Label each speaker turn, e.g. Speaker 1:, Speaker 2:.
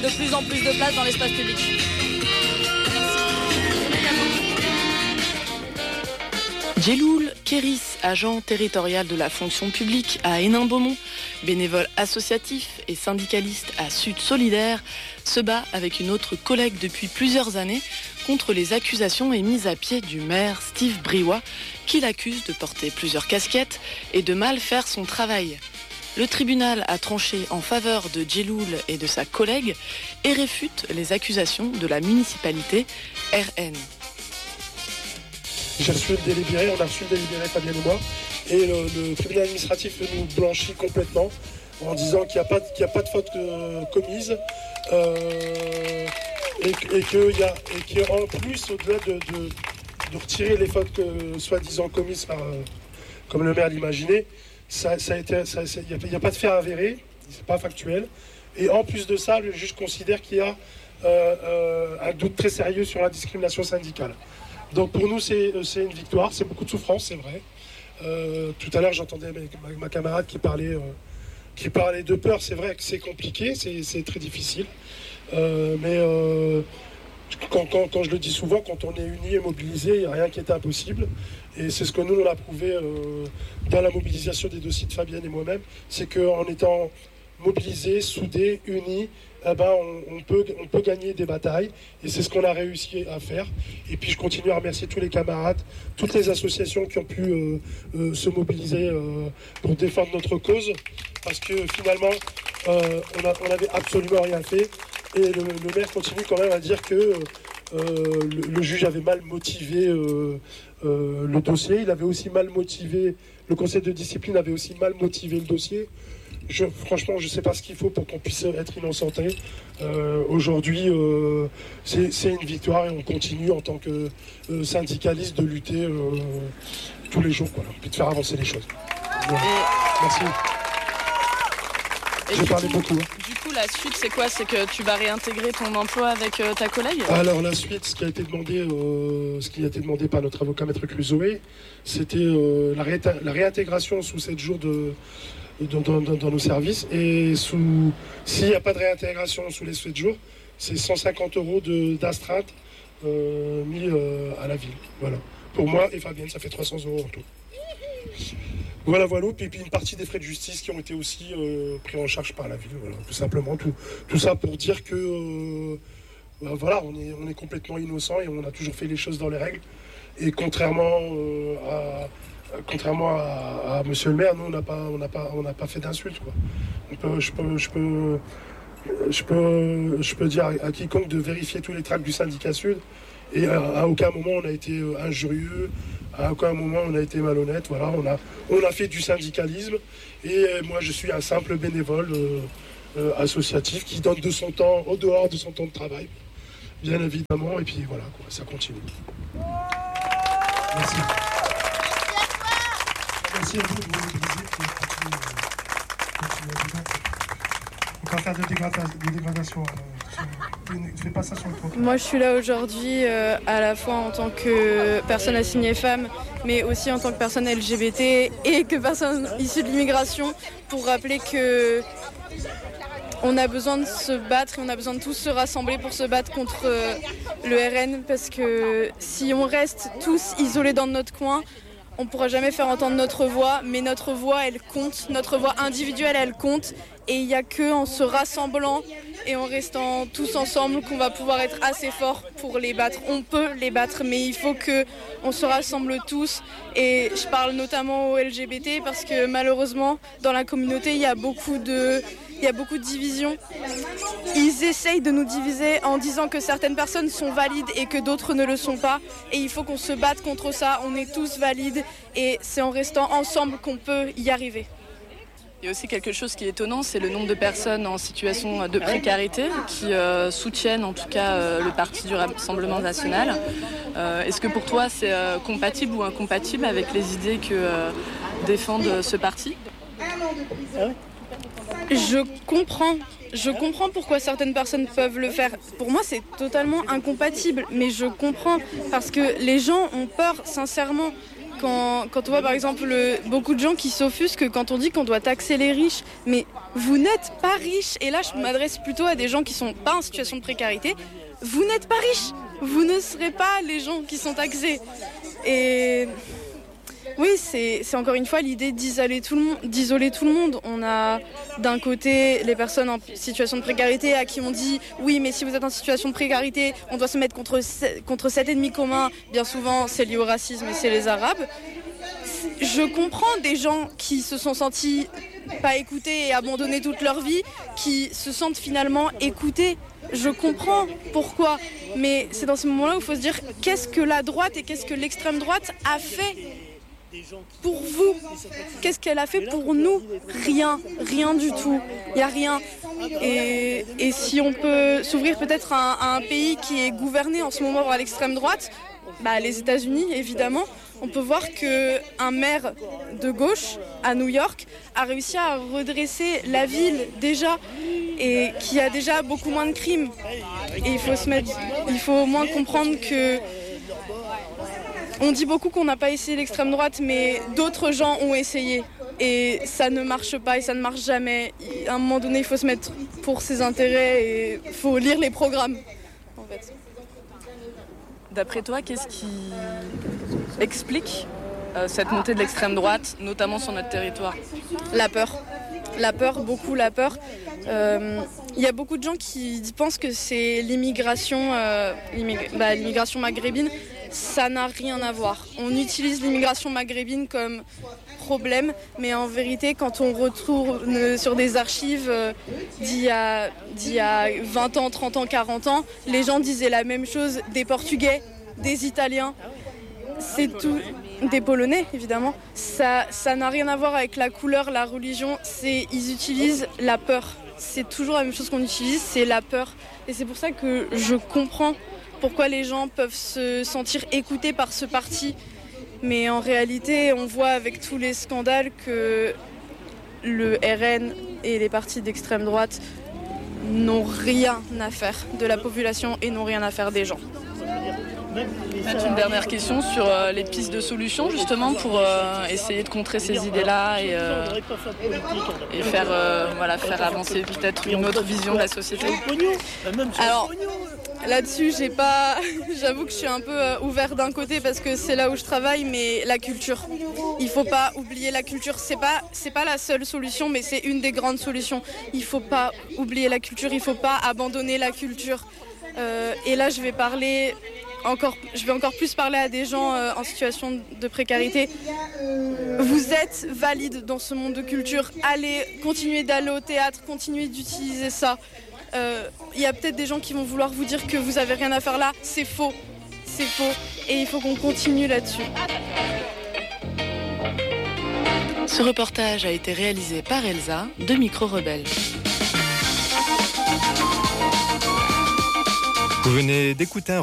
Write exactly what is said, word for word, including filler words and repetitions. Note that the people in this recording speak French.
Speaker 1: De plus en plus de place dans l'espace public.
Speaker 2: Djeloul Kéris, agent territorial de la fonction publique à Hénin-Beaumont, bénévole associatif et syndicaliste à Sud Solidaire, se bat avec une autre collègue depuis plusieurs années contre les accusations émises à pied du maire Steve Briouat, qui l'accuse de porter plusieurs casquettes et de mal faire son travail. Le tribunal a tranché en faveur de Djeloul et de sa collègue et réfute les accusations de la municipalité R N.
Speaker 3: J'ai reçu le délibéré, on a reçu le délibéré, Fabien et moi, et le, le tribunal administratif nous blanchit complètement en disant qu'il n'y a pas, qu'il n'y a pas de faute euh, commise euh, et, et qu'il qu'en plus, au-delà de, de, de retirer les fautes que, soi-disant commises par, euh, comme le maire l'imaginait, ça, ça a été, ça, il n'y a, a pas de fait avéré, c'est pas factuel, et en plus de ça, le juge considère qu'il y a euh, euh, un doute très sérieux sur la discrimination syndicale. Donc pour nous, c'est, c'est une victoire, c'est beaucoup de souffrance, c'est vrai. Euh, tout à l'heure, j'entendais ma, ma camarade qui parlait, euh, qui parlait de peur. C'est vrai que c'est compliqué, c'est, c'est très difficile. Euh, mais euh, quand, quand, quand je le dis souvent, quand on est unis et mobilisés, il n'y a rien qui est impossible. Et c'est ce que nous, on a prouvé euh, dans la mobilisation des dossiers de Fabienne et moi-même. C'est qu'en étant mobilisés, soudés, unis, eh ben, on, on, peut, on peut gagner des batailles et c'est ce qu'on a réussi à faire. Et puis je continue à remercier tous les camarades, toutes les associations qui ont pu euh, euh, se mobiliser euh, pour défendre notre cause, parce que finalement euh, on n'avait absolument rien fait et le, le maire continue quand même à dire que euh, le, le juge avait mal motivé euh, euh, le dossier, il avait aussi mal motivé, le conseil de discipline avait aussi mal motivé le dossier. Je, franchement, je ne sais pas ce qu'il faut pour qu'on puisse être innocenté. Euh, aujourd'hui, euh, c'est, c'est une victoire et on continue en tant que euh, syndicaliste de lutter euh, tous les jours, quoi, et de faire avancer les choses. Voilà.
Speaker 1: Et...
Speaker 3: Merci.
Speaker 1: Et
Speaker 3: J'ai parlé
Speaker 1: coup,
Speaker 3: beaucoup. Hein.
Speaker 1: Du coup, la suite, c'est quoi? C'est que tu vas réintégrer ton emploi avec euh, ta collègue?
Speaker 3: Alors la suite, ce qui a été demandé, euh, ce qui a été demandé par notre avocat Maître Crusoe, c'était euh, la, ré- la réintégration sous sept jours de Dans, dans, dans nos services, et sous, s'il n'y a pas de réintégration sous les sept jours, c'est cent cinquante euros de, d'astreinte euh, mis euh, à la ville. Voilà. Pour moi et Fabienne, ça fait trois cents euros en tout. Voilà, voilà. Et puis une partie des frais de justice qui ont été aussi euh, pris en charge par la ville. Voilà, tout simplement. Tout, tout ça pour dire que euh, ben voilà, on est, on est complètement innocent et on a toujours fait les choses dans les règles. Et contrairement euh, à Contrairement à, à monsieur le maire, nous on n'a pas, on n'a pas, on n'a pas fait d'insultes, quoi. On peut, je peux, je peux, je peux, je peux dire à, à quiconque de vérifier tous les tracts du syndicat Sud. Et à, à aucun moment on a été injurieux, à aucun moment on a été malhonnête. Voilà, on a, on a fait du syndicalisme. Et moi je suis un simple bénévole euh, euh, associatif qui donne de son temps au dehors de son temps de travail, bien évidemment. Et puis voilà, quoi, ça continue. Merci. Merci à vous de vous mobiliser pour continuer, euh, continuer à débattre. On va faire de dégradation. De dégradation euh, ne fais pas ça sur le trottoir.
Speaker 4: Moi, je suis là aujourd'hui euh, à la fois en tant que personne assignée femme, mais aussi en tant que personne L G B T et que personne issue de l'immigration, pour rappeler que on a besoin de se battre et on a besoin de tous se rassembler pour se battre contre euh, le R N, parce que si on reste tous isolés dans notre coin, on ne pourra jamais faire entendre notre voix, mais notre voix, elle compte. Notre voix individuelle, elle compte. Et il n'y a qu'en se rassemblant et en restant tous ensemble qu'on va pouvoir être assez fort pour les battre. On peut les battre, mais il faut qu'on se rassemble tous. Et je parle notamment aux L G B T parce que malheureusement, dans la communauté, il y a beaucoup de... Il y a beaucoup de divisions. Ils essayent de nous diviser en disant que certaines personnes sont valides et que d'autres ne le sont pas. Et il faut qu'on se batte contre ça. On est tous valides et c'est en restant ensemble qu'on peut y arriver.
Speaker 1: Il y a aussi quelque chose qui est étonnant, c'est le nombre de personnes en situation de précarité qui euh, soutiennent en tout cas euh, le parti du Rassemblement national. Euh, est-ce que pour toi c'est euh, compatible ou incompatible avec les idées que euh, défendent ce parti ?
Speaker 4: Je comprends, je comprends pourquoi certaines personnes peuvent le faire. Pour moi, c'est totalement incompatible, mais je comprends parce que les gens ont peur, sincèrement. quand, quand on voit par exemple le, beaucoup de gens qui s'offusquent quand on dit qu'on doit taxer les riches, mais vous n'êtes pas riches. Et là, je m'adresse plutôt à des gens qui ne sont pas en situation de précarité. Vous n'êtes pas riches, vous ne serez pas les gens qui sont taxés. Et oui, c'est, c'est encore une fois l'idée d'isoler tout le monde, d'isoler tout le monde. On a d'un côté les personnes en situation de précarité à qui on dit oui, mais si vous êtes en situation de précarité, on doit se mettre contre, contre cet ennemi commun. Bien souvent, c'est lié au racisme et c'est les Arabes. Je comprends des gens qui se sont sentis pas écoutés et abandonnés toute leur vie, qui se sentent finalement écoutés. Je comprends pourquoi, mais c'est dans ce moment-là où il faut se dire qu'est-ce que la droite et qu'est-ce que l'extrême droite a fait pour vous? Qu'est-ce qu'elle a fait pour nous? Rien, rien du tout. Il n'y a rien. Et, et si on peut s'ouvrir peut-être à, à un pays qui est gouverné en ce moment par l'extrême droite, bah les États-Unis évidemment, on peut voir qu'un maire de gauche à New York a réussi à redresser la ville déjà et qui a déjà beaucoup moins de crimes. Et il faut se mettre, il faut au moins comprendre que on dit beaucoup qu'on n'a pas essayé l'extrême droite, mais d'autres gens ont essayé. Et ça ne marche pas et ça ne marche jamais. À un moment donné, il faut se mettre pour ses intérêts et il faut lire les programmes, en fait.
Speaker 1: D'après toi, qu'est-ce qui explique euh, cette montée de l'extrême droite, notamment sur notre territoire?
Speaker 4: La peur. La peur, beaucoup la peur. Il euh, y a beaucoup de gens qui pensent que c'est l'immigration, euh, l'immig... bah, l'immigration maghrébine. Ça n'a rien à voir. On utilise l'immigration maghrébine comme problème, mais en vérité, quand on retourne sur des archives euh, d'il y a, d'il y a vingt ans, trente ans, quarante ans, les gens disaient la même chose des Portugais, des Italiens, c'est tout, des Polonais évidemment. Ça, ça n'a rien à voir avec la couleur, la religion, c'est, ils utilisent la peur. C'est toujours la même chose qu'on utilise, c'est la peur. Et c'est pour ça que je comprends pourquoi les gens peuvent se sentir écoutés par ce parti. Mais en réalité, on voit avec tous les scandales que le R N et les partis d'extrême droite n'ont rien à faire de la population et n'ont rien à faire des gens.
Speaker 1: Une dernière question sur euh, les pistes de solutions justement pour euh, essayer de contrer ces idées-là et, euh, et faire, euh, voilà, faire avancer peut-être une autre vision de la société.
Speaker 4: Alors là-dessus, j'ai pas, j'avoue que je suis un peu euh, ouvert d'un côté parce que c'est là où je travaille, mais la culture. Il faut pas oublier la culture. C'est pas, c'est pas la seule solution, mais c'est une des grandes solutions. Il faut pas oublier la culture. Il faut pas abandonner la culture. Euh, et là, je vais parler. Encore, je vais encore plus parler à des gens euh, en situation de précarité. Vous êtes valide dans ce monde de culture. Allez, continuez d'aller au théâtre, continuez d'utiliser ça. Il euh, y a peut-être des gens qui vont vouloir vous dire que vous avez rien à faire là. C'est faux, c'est faux. Et il faut qu'on continue là-dessus.
Speaker 2: Ce reportage a été réalisé par Elsa de Micro Rebelle.
Speaker 5: Vous venez d'écouter un